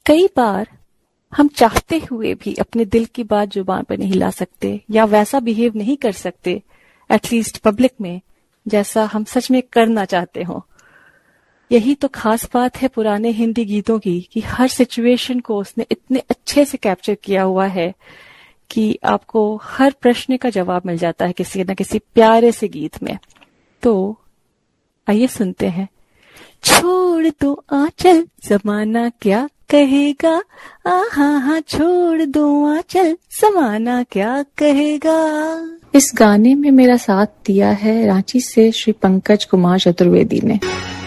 कई बार हम चाहते हुए भी अपने दिल की बात जुबान पर नहीं ला सकते या वैसा बिहेव नहीं कर सकते, एटलीस्ट पब्लिक में, जैसा हम सच में करना चाहते हो। यही तो खास बात है पुराने हिंदी गीतों की कि हर सिचुएशन को उसने इतने अच्छे से कैप्चर किया हुआ है कि आपको हर प्रश्न का जवाब मिल जाता है किसी न किसी प्यारे से गीत में। तो आइए सुनते हैं। छोड़ दो आंचल जमाना क्या कहेगा, आहा हा छोड़ दो आंचल जमाना क्या कहेगा। इस गाने में मेरा साथ दिया है रांची से श्री पंकज कुमार चतुर्वेदी ने।